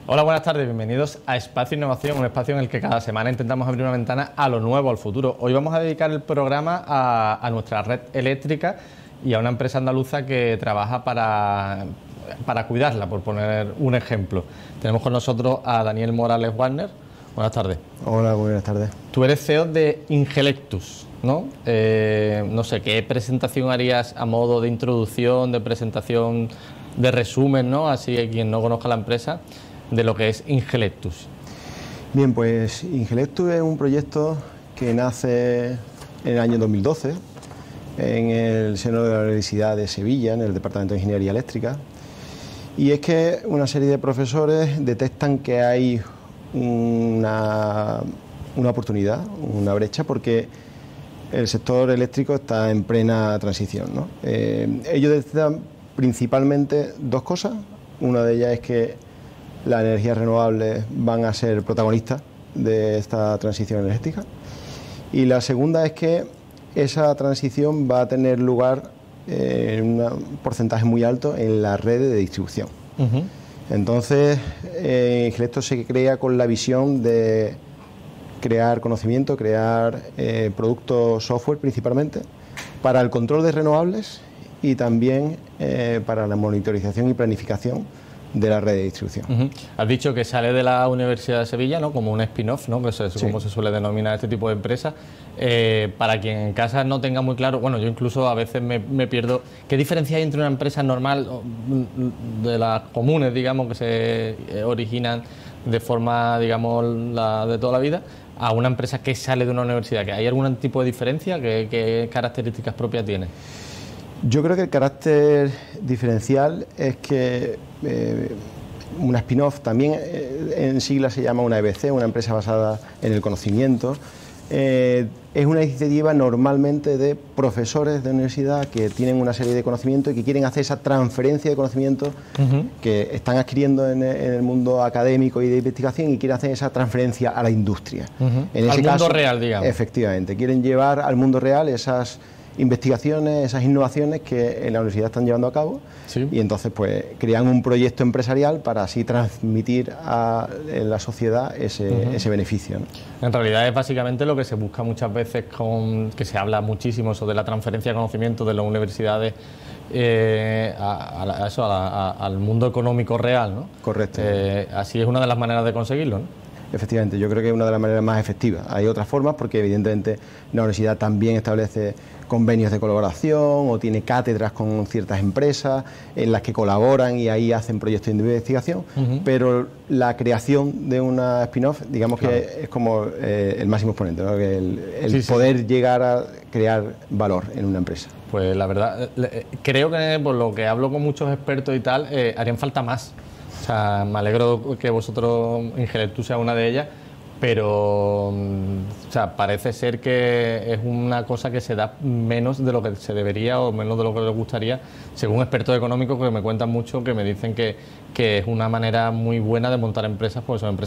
Hola, buenas tardes, bienvenidos a Espacio Innovación, un espacio en el que cada semana intentamos abrir una ventana a lo nuevo, al futuro. Hoy vamos a dedicar el programa a nuestra red eléctrica y a una empresa andaluza que trabaja para cuidarla, por poner un ejemplo. Tenemos con nosotros a Daniel Morales Wagner. Buenas tardes. Hola, buenas tardes. Tú eres CEO de Ingelectus, ¿no? No sé, ¿qué presentación harías a modo de introducción, de presentación, de resumen, ¿no? Así que quien no conozca la empresa, de lo que es Ingelectus. Bien, pues Ingelectus es un proyecto que nace en el año 2012 en el seno de la Universidad de Sevilla, en el Departamento de Ingeniería Eléctrica, y es que una serie de profesores detectan que hay una oportunidad, una brecha, porque el sector eléctrico está en plena transición, ¿no? Ellos detectan principalmente dos cosas. Una de ellas es que las energías renovables van a ser protagonistas de esta transición energética, y la segunda es que esa transición va a tener lugar en un porcentaje muy alto en las redes de distribución. Entonces, Ingelectus se crea con la visión de crear conocimiento, crear productos software principalmente para el control de renovables y también para la monitorización y planificación de la red de distribución. Has dicho que sale de la Universidad de Sevilla, ¿no? Como un spin-off, ¿no? Que es como se suele denominar este tipo de empresas. Para quien en casa no tenga muy claro, bueno, yo incluso a veces me pierdo, ¿qué diferencia hay entre una empresa normal, de las comunes, digamos, que se originan de forma, digamos, la de toda la vida, a una empresa que sale de una universidad? ¿Hay algún tipo de diferencia? ¿Qué características propias tiene? Yo creo que el carácter diferencial es que una spin-off también en sigla se llama una EBC, una empresa basada en el conocimiento. Es una iniciativa normalmente de profesores de universidad que tienen una serie de conocimientos y que quieren hacer esa transferencia de conocimientos que están adquiriendo en el mundo académico y de investigación, y quieren hacer esa transferencia a la industria. En ese mundo real, digamos. Efectivamente, quieren llevar al mundo real esas investigaciones, esas innovaciones que en la universidad están llevando a cabo, y entonces pues crean un proyecto empresarial para así transmitir a la sociedad ese beneficio, ¿no? En realidad es básicamente lo que se busca muchas veces, que se habla muchísimo sobre la transferencia de conocimiento de las universidades al mundo económico real, ¿no? Correcto. Así es una de las maneras de conseguirlo, ¿no? Efectivamente, yo creo que es una de las maneras más efectivas. Hay otras formas, porque evidentemente la universidad también establece convenios de colaboración o tiene cátedras con ciertas empresas en las que colaboran y ahí hacen proyectos de investigación, pero la creación de una spin-off, digamos, claro, que es como el máximo exponente, ¿no? El poder llegar a crear valor en una empresa. Pues la verdad, creo que por lo que hablo con muchos expertos y tal, harían falta más. O sea, me alegro que vosotros, Ingelectus, sea una de ellas, pero o sea, parece ser que es una cosa que se da menos de lo que se debería o menos de lo que les gustaría, según expertos económicos que me cuentan mucho, que me dicen que es una manera muy buena de montar empresas, porque son empresas